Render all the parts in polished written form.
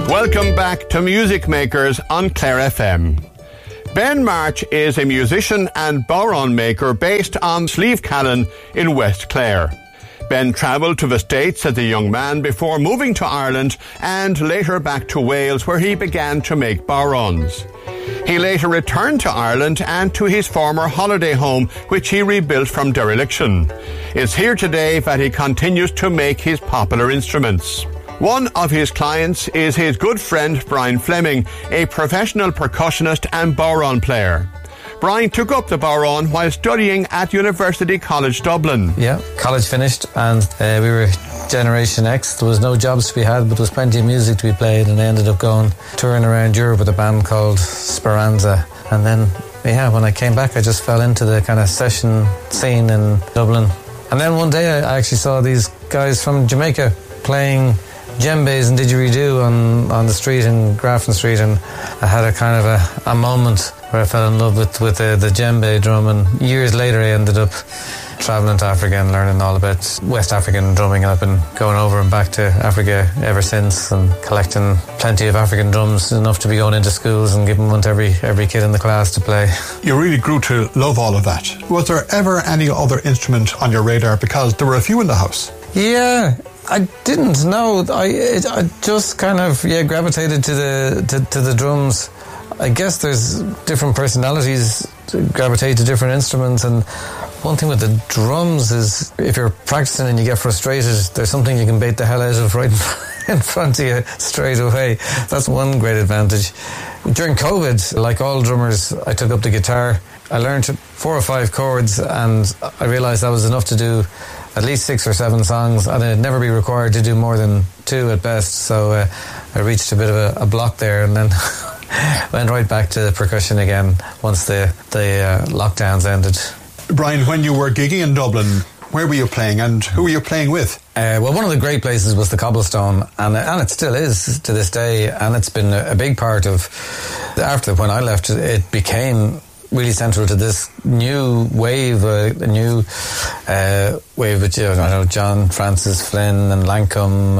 Welcome back to Music Makers on Clare FM. Ben March is a musician and bodhrán maker based on Slieve Callan in West Clare. Ben travelled to the States as a young man before moving to Ireland and later back to Wales, where he began to make bodhráns. He later returned to Ireland and to his former holiday home, which he rebuilt from dereliction. It's here today that he continues to make his popular instruments. One of his clients is his good friend Brian Fleming, a professional percussionist and bodhrán player. Brian took up the bodhrán while studying at University College Dublin. Yeah, college finished and we were Generation X. There was no jobs to be had, but there was plenty of music to be played, and I ended up going touring around Europe with a band called Speranza. And then, when I came back, I just fell into the kind of session scene in Dublin. And then one day I actually saw these guys from Jamaica playing djembes and didgeridoo on the street in Grafton Street, and I had a kind of a moment where I fell in love with the djembe drum, and years later I ended up travelling to Africa and learning all about West African drumming, and I've been going over and back to Africa ever since and collecting plenty of African drums, enough to be going into schools and giving one to every kid in the class to play. You really grew to love all of that. Was there ever any other instrument on your radar? Because there were a few in the house. Yeah, I didn't know. I just kind of gravitated to the drums. I guess there's different personalities gravitate to different instruments, and one thing with the drums is if you're practicing and you get frustrated, there's something you can bait the hell out of right in front of you straight away. That's one great advantage. During COVID, like all drummers, I took up the guitar. I learned 4 or 5 chords, and I realised that was enough to do at least 6 or 7 songs, and I'd never be required to do more than 2 at best. So I reached a bit of a block there, and then went right back to the percussion again once the lockdowns ended. Brian, when you were gigging in Dublin, where were you playing and who were you playing with? Well, one of the great places was the Cobblestone, and it still is to this day, and it's been a big part of, after when I left, it became really central to this new wave, a new wave with John Francis Flynn and Lancome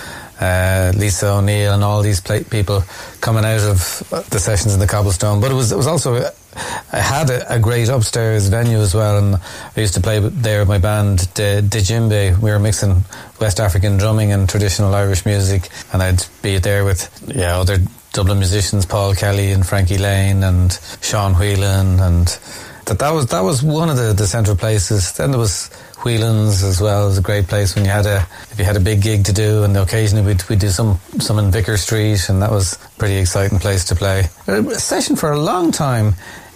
and Lisa O'Neill and all these people coming out of the sessions in the Cobblestone. But it was also, I had a great upstairs venue as well, and I used to play there with my band Djembe. We were mixing West African drumming and traditional Irish music, and I'd be there with other Dublin musicians, Paul Kelly and Frankie Lane and Sean Whelan, and that was one of the central places. Then there was Whelan's as well. It was a great place when if you had a big gig to do, and occasionally we'd do some in Vicar Street, and that was a pretty exciting place to play. A session for a long time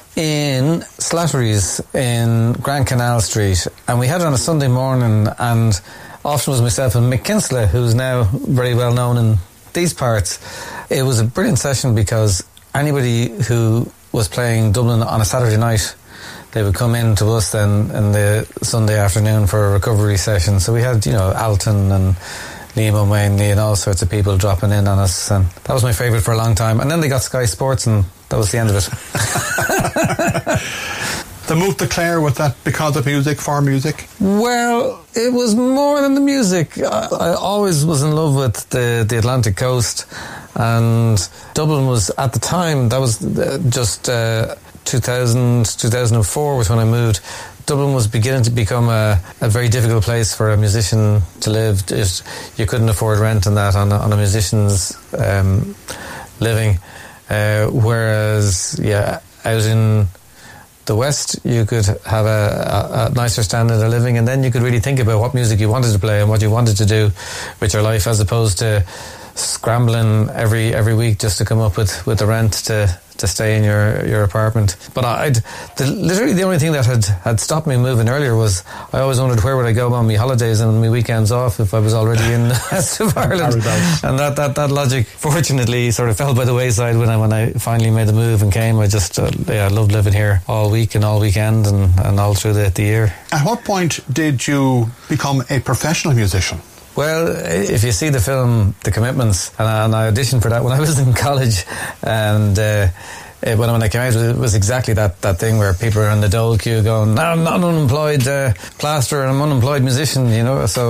in Slattery's in Grand Canal Street, and we had it on a Sunday morning, and often was myself and Mick Kinsella, who's now very well known in these parts. It was a brilliant session because anybody who was playing Dublin on a Saturday night, they would come in to us then in the Sunday afternoon for a recovery session. So we had, Alton and Liam O'Manley and all sorts of people dropping in on us, and that was my favourite for a long time. And then they got Sky Sports, and that was the end of it. The move to Clare, was that because of music, for music? Well, it was more than the music. I always was in love with the Atlantic coast, and Dublin was, at the time, that was just 2004 was when I moved. Dublin was beginning to become a very difficult place for a musician to live. You couldn't afford rent and that on a musician's living. Whereas, out in the West, you could have a nicer standard of living, and then you could really think about what music you wanted to play and what you wanted to do with your life, as opposed to scrambling every week just to come up with the rent to stay in your apartment. But literally the only thing that had stopped me moving earlier was I always wondered where would I go on my holidays and my weekends off if I was already in the west of Ireland. And that logic fortunately sort of fell by the wayside when I finally made the move and came. I just I loved living here all week and all weekend and all through the year. At what point did you become a professional musician? Well, if you see the film The Commitments, and I auditioned for that when I was in college, and when I came out, it was exactly that thing where people are in the dole queue going, "No, I'm not an unemployed plasterer, I'm an unemployed musician," So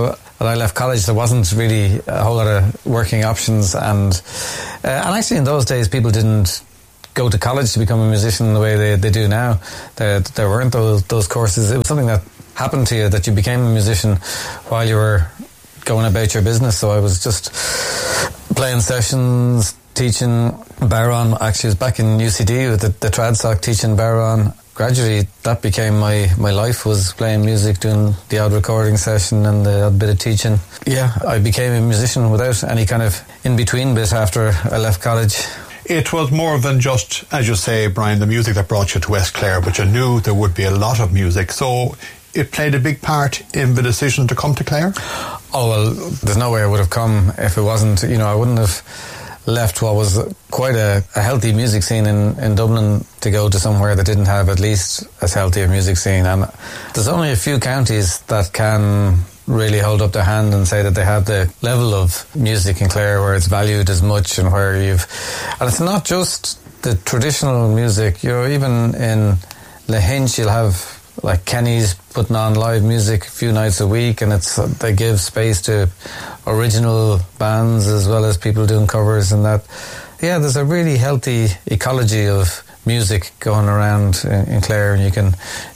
when I left college, there wasn't really a whole lot of working options, and actually in those days people didn't go to college to become a musician the way they do now. There weren't those courses. It was something that happened to you, that you became a musician while you were going about your business. So I was just playing sessions, teaching Baron. Actually, I was back in UCD with the Tradsock teaching Baron. Gradually, that became my life, was playing music, doing the odd recording session and the odd bit of teaching. Yeah, I became a musician without any kind of in-between bit after I left college. It was more than just, as you say, Brian, the music that brought you to West Clare, but you knew there would be a lot of music. So it played a big part in the decision to come to Clare? Oh, well, there's no way I would have come if it wasn't, I wouldn't have left what was quite a healthy music scene in Dublin to go to somewhere that didn't have at least as healthy a music scene. And there's only a few counties that can really hold up their hand and say that they have the level of music in Clare where it's valued as much, and where and it's not just the traditional music. Even in Lahinch you'll have like Kenny's putting on live music a few nights a week, and they give space to original bands as well as people doing covers and that. Yeah, there's a really healthy ecology of music going around in Clare, and you can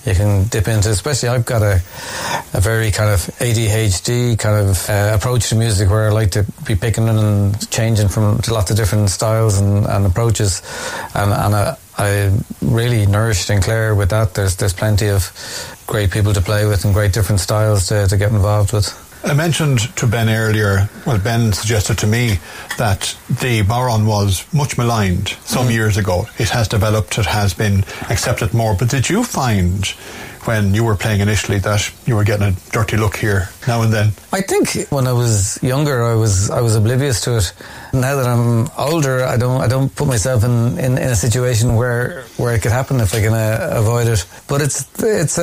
dip into, especially I've got a very kind of ADHD kind of approach to music, where I like to be picking and changing from to lots of different styles and approaches, and I really nourished in Clare with that. There's plenty of great people to play with and great different styles to get involved with. I mentioned to Ben earlier, Ben suggested to me that the Baron was much maligned some years ago. It has developed, it has been accepted more. But did you find, when you were playing initially, that you were getting a dirty look here now and then? I think when I was younger, I was oblivious to it. Now that I'm older, I don't put myself in a situation where it could happen if I can avoid it. But it's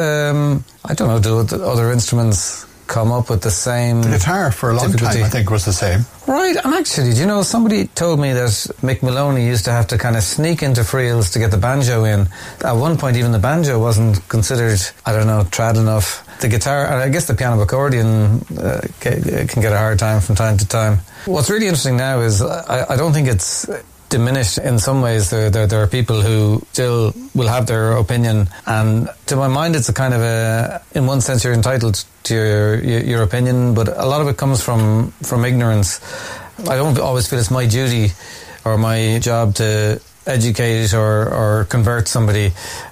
I don't know, do other instruments come up with the same the guitar for a long difficulty? time I think was the same, right? And actually, somebody told me that Mick Maloney used to have to kind of sneak into Friels to get the banjo in. At one point even the banjo wasn't considered, trad enough. The guitar, and I guess the piano accordion can get a hard time from time to time. What's really interesting now is I don't think it's diminished. In some ways there are people who still will have their opinion, and to my mind it's a kind of in one sense you're entitled to your opinion, but a lot of it comes from ignorance. I don't always feel it's my duty or my job to educate or convert somebody.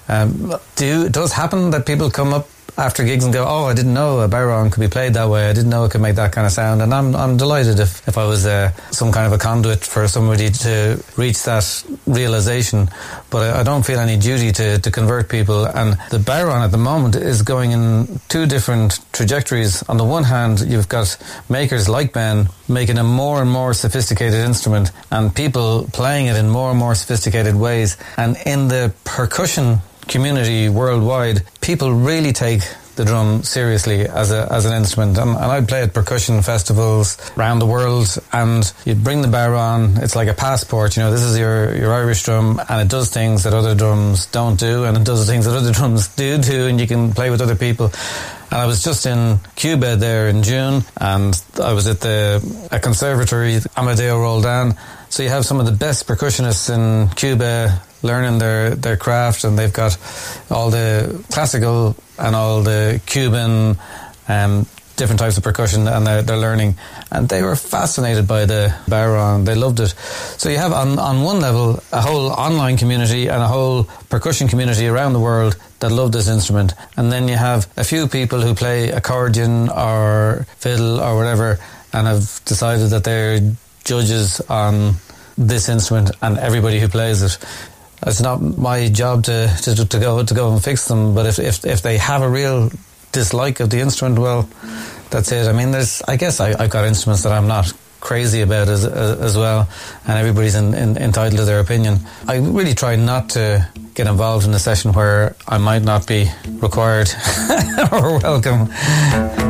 It does happen that people come up after gigs and go, oh, I didn't know a Baron could be played that way, I didn't know it could make that kind of sound, and I'm delighted if I was some kind of a conduit for somebody to reach that realisation, but I don't feel any duty to convert people. And the Baron at the moment is going in two different trajectories. On the one hand, you've got makers like Ben making a more and more sophisticated instrument, and people playing it in more and more sophisticated ways, and in the percussion community worldwide, people really take the drum seriously as an instrument, and I play at percussion festivals around the world, and you bring the Baron, it's like a passport. This is your Irish drum, and it does things that other drums don't do, and it does things that other drums do, and you can play with other people. And I was just in Cuba there in June, and I was at a conservatory, Amadeo Roldan. So you have some of the best percussionists in Cuba learning their craft, and they've got all the classical and all the Cuban different types of percussion, and they're learning, and they were fascinated by the Baron. They loved it. So you have on one level a whole online community and a whole percussion community around the world that love this instrument, and then you have a few people who play accordion or fiddle or whatever and have decided that they're judges on this instrument and everybody who plays it. It's not my job to go and fix them, but if they have a real dislike of the instrument, well, that's it. I mean, I guess I've got instruments that I'm not crazy about as well, and everybody's entitled to their opinion. I really try not to get involved in a session where I might not be required or welcome.